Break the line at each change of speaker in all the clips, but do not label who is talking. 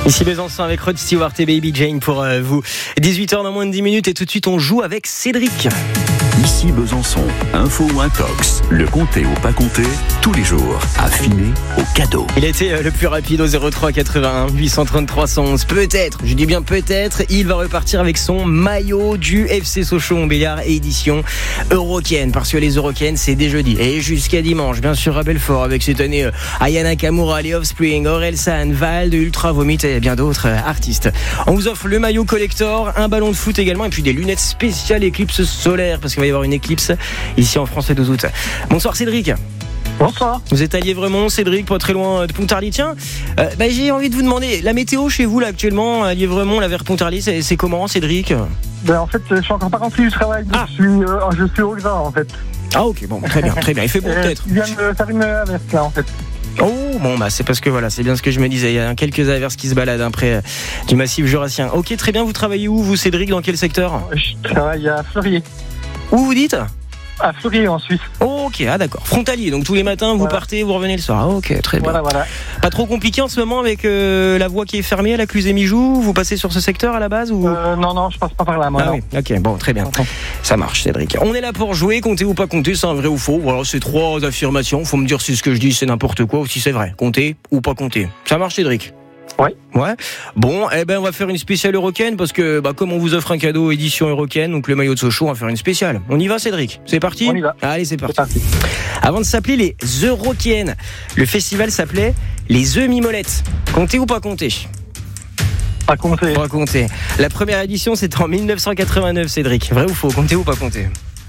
Ici Besançon avec Rod Stewart et Baby Jane pour vous. 18h dans moins de 10 minutes et tout de suite on joue avec Cédric.
Ici Besançon, info ou intox, le compter ou pas compter, tous les jours, affiné au cadeau.
Il a été le plus rapide au 03 81 833 111. Peut-être, je dis bien peut-être, il va repartir avec son maillot du FC Sochaux-Montbéliard édition Euroken. Parce que les Euroken c'est dès jeudi et jusqu'à dimanche, bien sûr à Belfort avec cette année Aya Nakamura, les Offspring, Orelsan, Vald, Ultra Vomit et bien d'autres artistes. On vous offre le maillot collector, un ballon de foot également et puis des lunettes spéciales éclipse solaire parce qu'il va y avoir une éclipse ici en France le 12 août. Bonsoir Cédric.
Bonsoir.
Vous êtes à Lièvremont, Cédric, pas très loin de Pontarlier. Tiens, j'ai envie de vous demander, la météo chez vous là actuellement à Lièvremont, là vers Pontarlier, c'est comment Cédric ?
En fait, je suis encore pas rentré du travail, je suis au Gras en fait.
Ah ok, bon, très bien, très bien. Il fait beau peut-être.
Il vient de faire une averse là en fait.
Oh bon c'est parce que voilà, c'est bien ce que je me disais. Il y a quelques averses qui se baladent près du massif jurassien. Ok, très bien. Vous travaillez où vous Cédric, dans quel secteur ?
Je travaille à Fleurier.
Où vous dites ?
À Fleurier en Suisse.
Ok, d'accord. Frontalier, donc tous les matins vous partez, vous revenez le soir. Ok, très bien.
Voilà.
Pas trop compliqué en ce moment avec la voie qui est fermée à la Cluse-et-Mijoux. Vous passez sur ce secteur à la base ou...
Non, je passe pas par là moi.
Ah oui, ok, bon, très bien. Ça marche Cédric. On est là pour jouer, compter ou pas compter, c'est un vrai ou faux. Voilà, c'est 3 affirmations. Faut me dire si ce que je dis c'est n'importe quoi ou si c'est vrai. Compter ou pas compter. Ça marche Cédric ? Ouais. Bon, on va faire une spéciale Euroken parce que comme on vous offre un cadeau édition Euroken, donc le maillot de Sochaux, on va faire une spéciale. On y va Cédric ? C'est parti ?
On y va.
Allez, c'est parti. Avant de s'appeler les Euroken, le festival s'appelait les œufs Mimolette. Compter ou pas compter ?
Pas compter.
Pas compter. La première édition c'était en 1989 Cédric. Vrai ou faux ? Compter ou pas compter ?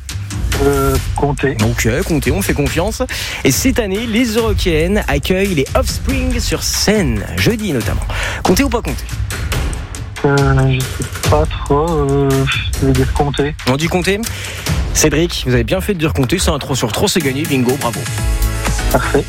Compter.
Ok, compter, on fait confiance. Et cette année, les Euroken accueillent les Offspring sur scène, jeudi notamment. Compter ou pas compter ?
Je sais pas trop. Je vais dire compter.
On dit compter ? Cédric, vous avez bien fait de dire compter, c'est un 3 sur 3, c'est gagné, bingo, bravo.
Parfait.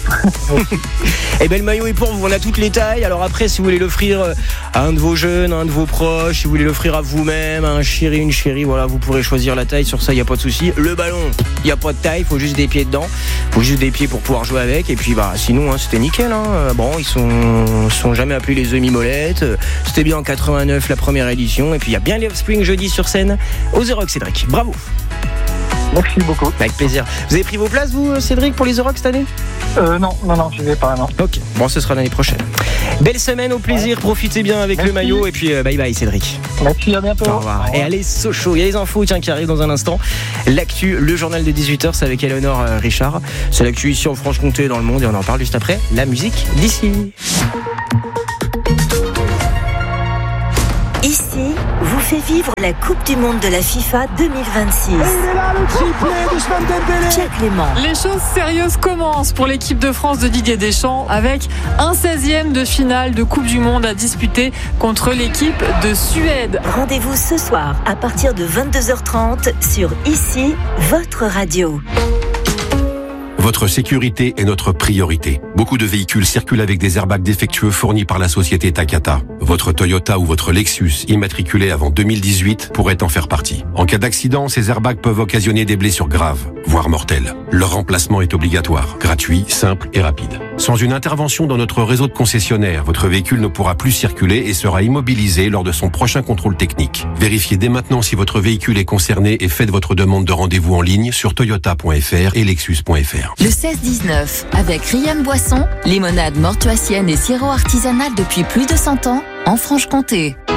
Le maillot est pour vous, on a toutes les tailles. Alors après, si vous voulez l'offrir à un de vos jeunes, à un de vos proches, si vous voulez l'offrir à vous-même, à un chéri, une chérie, voilà, vous pourrez choisir la taille. Sur ça, il n'y a pas de souci. Le ballon, il n'y a pas de taille, il faut juste des pieds dedans. Il faut juste des pieds pour pouvoir jouer avec. Et puis sinon, c'était nickel. Bon, ils sont jamais appelés les œufs Mimolette. C'était bien en 89 la première édition. Et puis il y a bien les Offspring jeudi sur scène aux Euroc Cédric. Bravo.
Merci beaucoup.
Avec plaisir. Vous avez pris vos places, vous, Cédric, pour les Euroc cette année ?
Non, je vais pas, non.
Ok, bon, ce sera l'année prochaine. Belle semaine, au plaisir, profitez bien avec le maillot et puis bye bye Cédric.
Merci, à bientôt.
Au revoir. Et allez, Sochaux, il y a les infos qui arrivent dans un instant. L'actu, le journal de 18h, c'est avec Eleonore Richard. C'est l'actu ici en Franche-Comté dans le monde et on en parle juste après. La musique d'ici.
Ici vous fait vivre la Coupe du Monde de la FIFA 2026.
Et il est là, le triplé d'Ousmane Dembélé.
Pierre Clément.
Les choses sérieuses commencent pour l'équipe de France de Didier Deschamps avec un 16e de finale de Coupe du Monde à disputer contre l'équipe de Suède.
Rendez-vous ce soir à partir de 22h30 sur Ici, votre radio.
Votre sécurité est notre priorité. Beaucoup de véhicules circulent avec des airbags défectueux fournis par la société Takata. Votre Toyota ou votre Lexus, immatriculé avant 2018, pourrait en faire partie. En cas d'accident, ces airbags peuvent occasionner des blessures graves, voire mortelles. Leur remplacement est obligatoire, gratuit, simple et rapide. Sans une intervention dans notre réseau de concessionnaires, votre véhicule ne pourra plus circuler et sera immobilisé lors de son prochain contrôle technique. Vérifiez dès maintenant si votre véhicule est concerné et faites votre demande de rendez-vous en ligne sur toyota.fr et lexus.fr.
Le 16-19, avec Riam Boisson, limonade mortuacienne et sirop artisanal depuis plus de 100 ans en Franche-Comté.